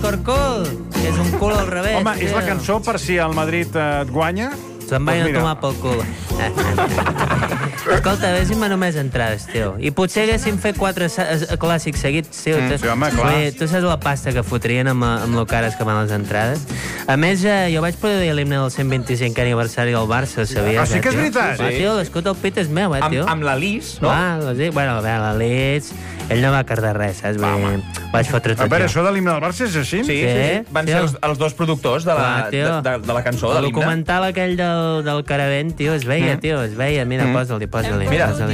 Liverpool, que és un cul al revés. Home, és la cançó per si el Madrid et guanya? Se'n vaig a tomar pel cul. Escolta, vés-me només entrades, tio. I potser haguéssim fet 4 clàssics seguits, tio. Sí, home, clar. Tu saps la pasta que fotrien amb lo cares que van les entrades? A més, jo vaig poder dir l'himne del 125 aniversari del Barça, sabies? Ah, sí que és veritat? Va, tio, l'escut del pit és meu, tio. Amb la Lis, no? Bueno, a veure, la Lis... Ell no va cardar res, saps? Vaig fotre tot. A veure, això de l'himne del Barça és així? Sí. Van ser els dos productors de la cançó, de l'himne. El documental aquell del Caravent, tio, es veia, tio, es veia. Mira, posa-li. Mira.